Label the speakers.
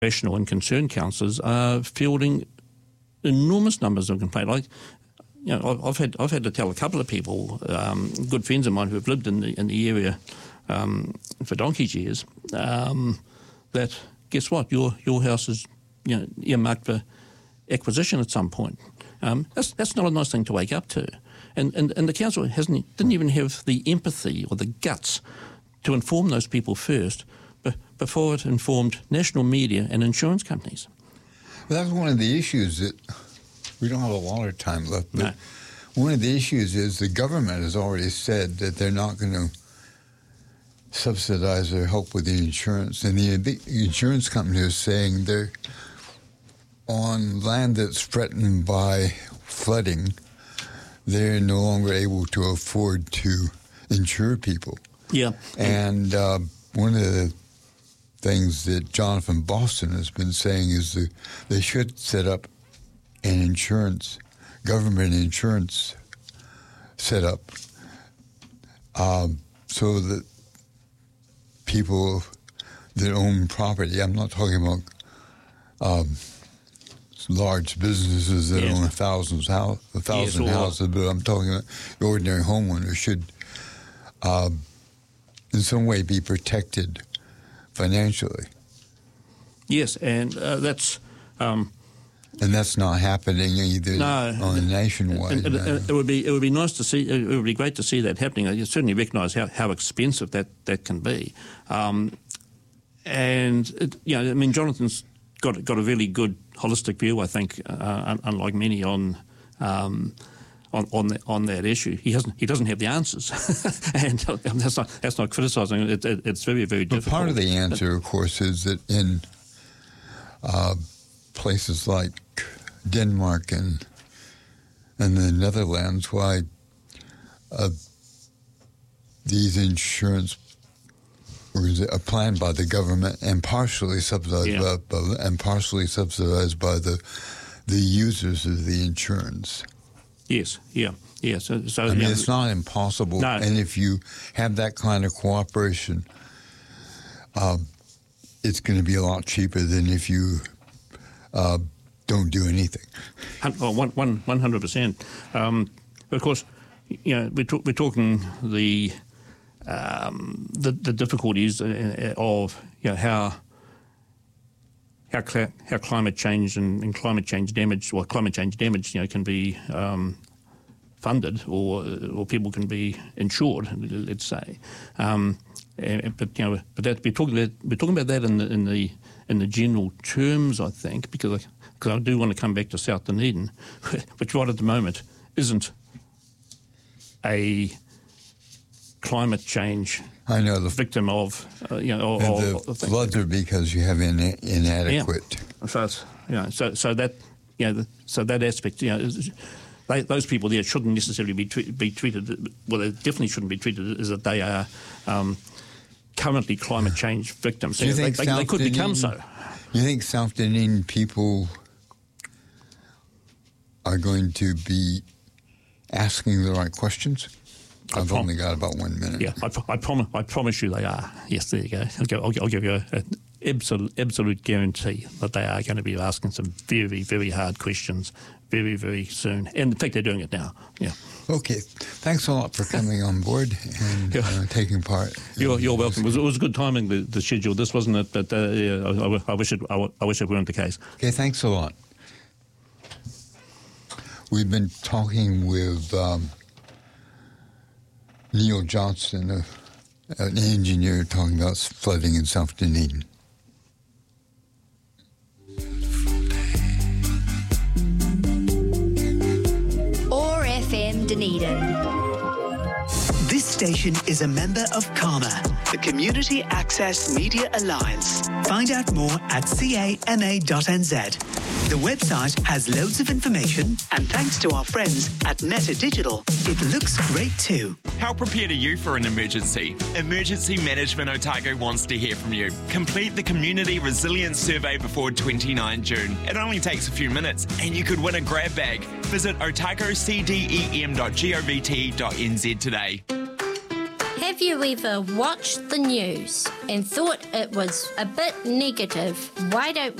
Speaker 1: rational and concerned counsellors are fielding enormous numbers of complaints. I've had to tell a couple of people, good friends of mine who have lived in the area for donkey's years, that guess what, your house is earmarked for acquisition at some point. That's not a nice thing to wake up to, and the council didn't even have the empathy or the guts to inform those people first, before it informed national media and insurance companies.
Speaker 2: Well, that's one of the issues that we don't have a lot of time left. But
Speaker 1: no.
Speaker 2: One of the issues is the government has already said that they're not going to subsidize or help with the insurance, and the insurance company is saying they're on land that's threatened by flooding. They're no longer able to afford to insure people.
Speaker 1: Yeah,
Speaker 2: and one of the things that Jonathan Boston has been saying is that they should set up an government insurance setup, so that people that own property, I'm not talking about large businesses that own 1,000 houses, but I'm talking about the ordinary homeowner should in some way be protected financially.
Speaker 1: Yes, and that's...
Speaker 2: and that's not happening either on a nationwide.
Speaker 1: It would be nice to see. It would be great to see that happening. I certainly recognise how expensive that can be, Jonathan's got a really good holistic view, I think, unlike many on that issue. He doesn't have the answers, and that's not criticising. It's very, very difficult.
Speaker 2: But part of the answer, of course, is that in places like Denmark and the Netherlands, why these insurance are planned by the government and partially subsidized by the users of the insurance.
Speaker 1: Yes, yeah. So
Speaker 2: it's not impossible.
Speaker 1: No.
Speaker 2: And if you have that kind of cooperation, it's going to be a lot cheaper than if you don't do anything.
Speaker 1: 100%. Of course, we're talking the difficulties of how climate change and climate change damage can be funded or people can be insured, let's say. But we're talking about that in the general terms, I think, because I do want to come back to South Dunedin, which right at the moment isn't a climate change victim of
Speaker 2: the floods are because you have inadequate.
Speaker 1: So that aspect, those people there shouldn't necessarily be treated. Well, they definitely shouldn't be treated as that they are currently climate change victims.
Speaker 2: Do you think
Speaker 1: they could become so.
Speaker 2: You think South Dunedin people are going to be asking the right questions? I've only got about 1 minute.
Speaker 1: Yeah, I promise you they are. Yes, there you go. I'll give you an absolute guarantee that they are going to be asking some very, very hard questions very, very soon. And in fact, they're doing it now. Yeah.
Speaker 2: Okay. Thanks a lot for coming on board and taking part.
Speaker 1: You're welcome. It was good timing, the schedule. This wasn't it, but I wish it weren't the case.
Speaker 2: Okay, thanks a lot. We've been talking with Neil Johnston, an engineer, talking about flooding in South Dunedin.
Speaker 3: OAR FM Dunedin.
Speaker 4: This station is a member of CAMA, the Community Access Media Alliance. Find out more at cama.nz. The website has loads of information, and thanks to our friends at Meta Digital, it looks great too.
Speaker 5: How prepared are you for an emergency? Emergency Management Otago wants to hear from you. Complete the Community Resilience Survey before 29 June. It only takes a few minutes, and you could win a grab bag. Visit otagocdem.govt.nz today.
Speaker 3: Have
Speaker 6: Have you ever watched the news and thought it was a bit negative? Why don't